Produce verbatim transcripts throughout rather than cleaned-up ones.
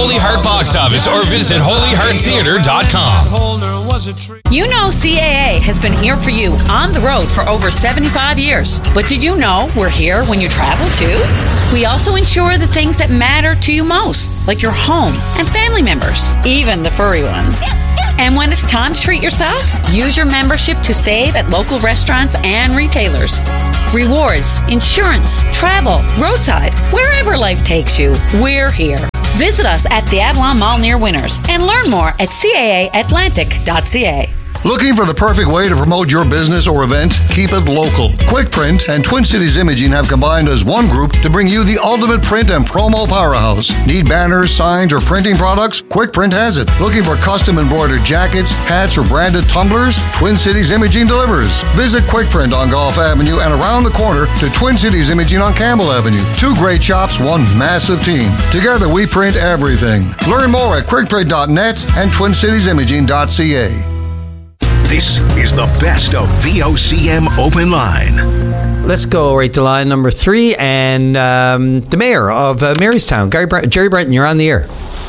Holy Heart box office or visit holy heart theater dot com. You know C A A has been here for you on the road for over seventy-five years. But did you know we're here when you travel too? We also insure the things that matter to you most, like your home and family members, even the furry ones. And when it's time to treat yourself, use your membership to save at local restaurants and retailers. Rewards, insurance, travel, roadside, wherever life takes you, we're here. Visit us at the Avalon Mall near Winners and learn more at C A A Atlantic dot C A. Looking for the perfect way to promote your business or event? Keep it local. QuickPrint and Twin Cities Imaging have combined as one group to bring you the ultimate print and promo powerhouse. Need banners, signs, or printing products? QuickPrint has it. Looking for custom embroidered jackets, hats, or branded tumblers? Twin Cities Imaging delivers. Visit QuickPrint on Gulf Avenue and around the corner to Twin Cities Imaging on Campbell Avenue. Two great shops, one massive team. Together we print everything. Learn more at quick print dot net and twin cities imaging dot c a. This is the best of V O C M Open Line. Let's go right to line number three. And um, the mayor of uh, Marystown, Gary Bre- Jerry Brenton, you're on the air.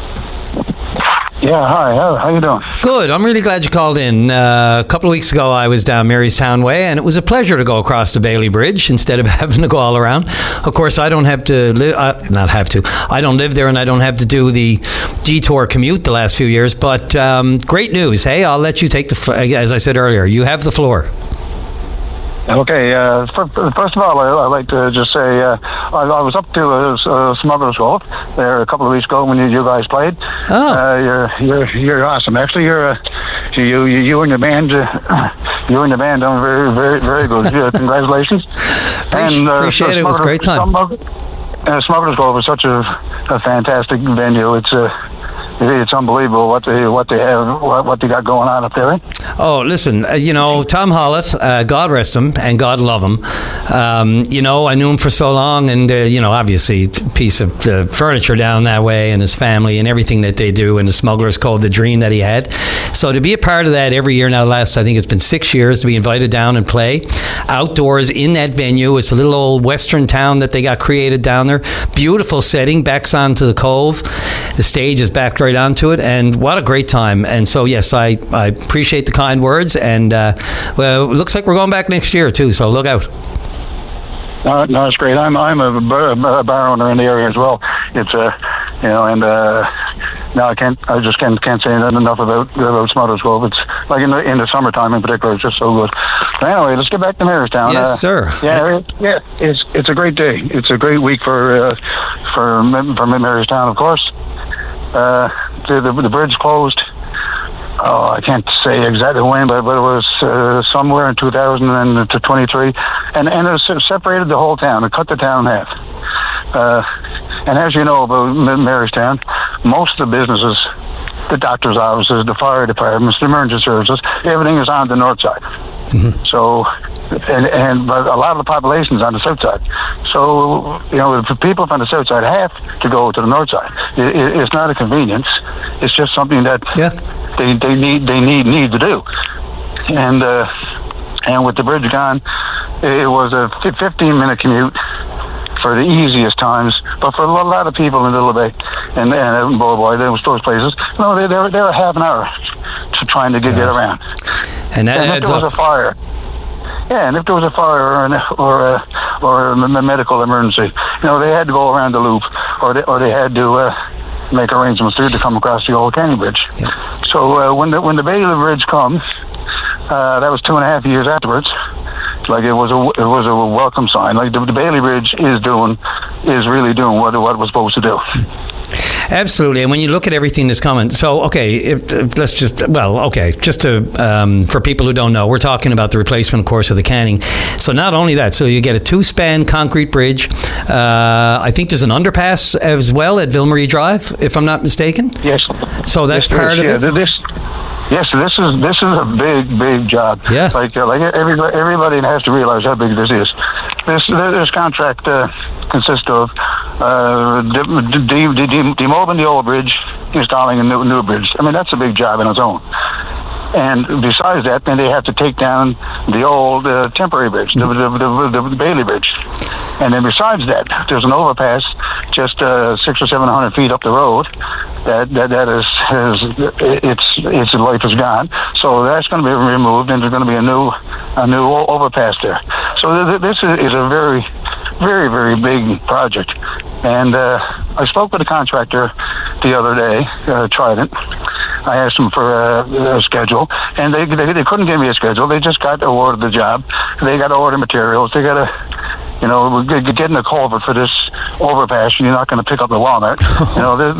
Yeah, hi. How, how you doing? Good. I'm really glad you called in. Uh, a couple of weeks ago, I was down Marystown Way, and it was a pleasure to go across the Bailey Bridge instead of having to go all around. Of course, I don't have to live, uh, not have to, I don't live there, and I don't have to do the detour commute the last few years, but um, great news. Hey, I'll let you take the, f- as I said earlier, you have the floor. Okay, uh, first of all, I'd like to just say uh, I, I was up to uh, uh, Smuggler's Cove there a couple of weeks ago when you, you guys played. Oh. Uh, you're, you're you're awesome. Actually, you're uh, you, you you and the band, uh, you and the band done very very very good. Yeah, congratulations. and, uh, Appreciate so it. It was a great time. Smugglers, uh, Smuggler's Cove is such a, a fantastic venue. It's a uh, It's unbelievable what they what they have what, what they got going on up there. Oh, listen, uh, you know, Tom Hollett, uh, God rest him and God love him. Um, you know, I knew him for so long, and uh, you know, obviously, piece of the furniture down that way, and his family, and everything that they do, and the Smuggler's Cove, the dream that he had. So to be a part of that every year now, last I think it's been six years to be invited down and play outdoors in that venue. It's a little old western town that they got created down there. Beautiful setting, backs onto the cove. The stage is backed right onto it, and what a great time. And so yes, I, I appreciate the kind words, and uh, well, it looks like we're going back next year too, so look out. No, no, it's great. I'm I'm a bar, a bar owner in the area as well. It's a, uh, you know, and uh, no, I can't. I just can't can't say enough about about Smuggler's Cove. It's like in the in the summertime in particular, it's just so good. But anyway, let's get back to Marystown. Yes, uh, sir. Yeah, yeah. It's it's a great day. It's a great week for uh, for for Marystown, of course. Uh, the, the the bridge closed. Oh, I can't say exactly when, but, but it was uh, somewhere in two thousand twenty-three, and and it separated the whole town. It cut the town in half. Uh, and as you know about Marystown, most of the businesses, the doctor's offices, the fire departments, the emergency services, everything is on the north side. Mm-hmm. So, and and but a lot of the population is on the south side. So, you know, the people from the south side have to go to the north side. It, it, it's not a convenience. It's just something that yeah. they they need they need need to do. And uh, and with the bridge gone, it was a fifteen minute commute for the easiest times, but for a lot of people in Little Bay and and Boy, those those places, no, they they were, they were half an hour to trying to get, yeah. get around. And that and adds if there was up. a fire, yeah, and if there was a fire or an, or a, or a medical emergency, you know, they had to go around the loop, or they or they had to uh, make arrangements to, to come across the old Canning Bridge. Yeah. So uh, when the when the Bailey Bridge comes, uh, that was two and a half years afterwards. Like it was a it was a welcome sign. Like the, the Bailey Bridge is doing is really doing what what it was supposed to do. Absolutely, and when you look at everything that's coming, so okay, if, if, let's just well, okay, just to um, for people who don't know, we're talking about the replacement, of course, of the Canning. So not only that, so you get a two-span concrete bridge. Uh, I think there's an underpass as well at Ville-Marie Drive, if I'm not mistaken. Yes. So that's yes, part of yeah, it. This, yes, this is this is a big, big job. Yeah. Like uh, like everybody, everybody has to realize how big this is. This this contract uh, consists of uh, de- de- de- de- demobbing the old bridge, installing a new, new bridge. I mean, that's a big job in its own. And besides that, then they have to take down the old uh, temporary bridge, the, the, the, the, the Bailey Bridge. And then besides that, there's an overpass just uh, six or seven hundred feet up the road. That that that is, is its its life is gone. So that's going to be removed, and there's going to be a new a new overpass there. So th- this is, is a very very very big project. And uh, I spoke with a contractor the other day, uh, Trident. I asked them for a, a schedule, and they, they they couldn't give me a schedule. They just got awarded the job. They got to order materials. They got to, you know, we're getting a culvert for this overpass. You're not going to pick up the walnut. You know,